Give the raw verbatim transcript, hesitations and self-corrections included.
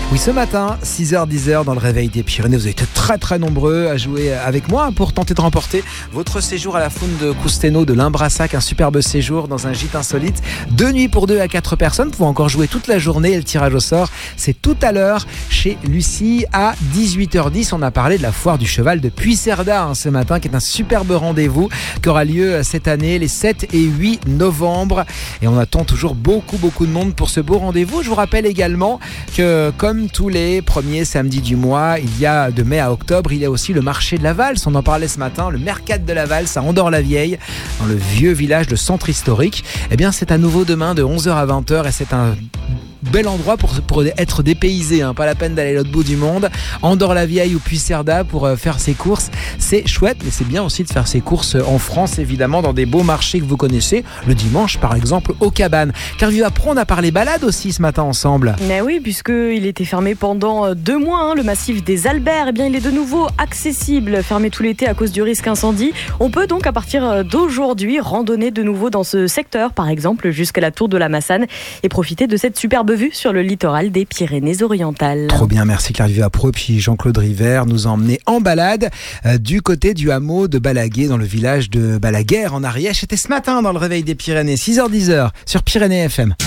Oui, ce matin, six heures dix dans le réveil des Pyrénées, vous avez été très très nombreux à jouer avec moi pour tenter de remporter votre séjour à la Foune de Cousteno de Limbrassac, un superbe séjour dans un gîte insolite. Deux nuits pour deux à quatre personnes, vous pouvez encore jouer toute la journée et le tirage au sort, c'est tout à l'heure chez Lucie à dix-huit heures dix. On a parlé de la foire du cheval de Puigcerdà hein, ce matin, qui est un superbe rendez-vous qui aura lieu cette année les sept et huit novembre. Et on attend toujours beaucoup beaucoup de monde pour ce beau rendez-vous. Je vous rappelle également que comme tous les premiers samedis du mois, il y a de mai à octobre, il y a aussi le marché de la Valse. On en parlait ce matin, le Mercat de la Valse à Andorre-la-Vieille, dans le vieux village de centre historique. Eh bien, c'est à nouveau demain de onze heures à vingt heures et c'est un bel endroit pour, pour être dépaysé, hein. Pas la peine d'aller à l'autre bout du monde. Andorre-la-Vieille ou Puigcerdà pour euh, faire ses courses, c'est chouette, mais c'est bien aussi de faire ses courses en France, évidemment, dans des beaux marchés que vous connaissez, le dimanche par exemple au Cabane. Car Viva Pro, on a parlé balade aussi ce matin ensemble. Mais oui, puisqu'il était fermé pendant deux mois, hein, le massif des Alberts, eh bien, il est de nouveau accessible, fermé tout l'été à cause du risque incendie. On peut donc à partir d'aujourd'hui randonner de nouveau dans ce secteur, par exemple jusqu'à la tour de la Massane, et profiter de cette superbe vue sur le littoral des Pyrénées-Orientales. Trop bien, merci Claire Viva Pro. Et puis Jean-Claude River nous a emmené en balade euh, du côté du hameau de Balaguer, dans le village de Balaguer en Ariège. C'était ce matin dans le réveil des Pyrénées, six heures dix sur Pyrénées F M.